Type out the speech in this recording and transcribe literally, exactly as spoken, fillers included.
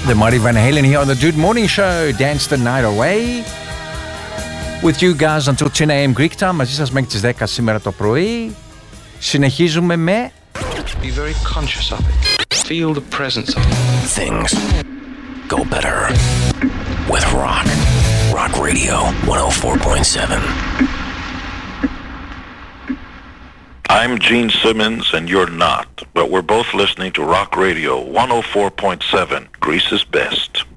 The Mighty Van Halen here on the Dude Morning Show. Dance the night away. With you guys until ten a.m. Greek time. Μαζί σας μέχρι τις δέκα σήμερα το πρωί. Συνεχίζουμε με... Be very conscious of it. Feel the presence of it. Things go better with rock. Rock Radio one oh four point seven. I'm Gene Simmons and you're not, but we're both listening to Rock Radio one oh four point seven, Greece's best.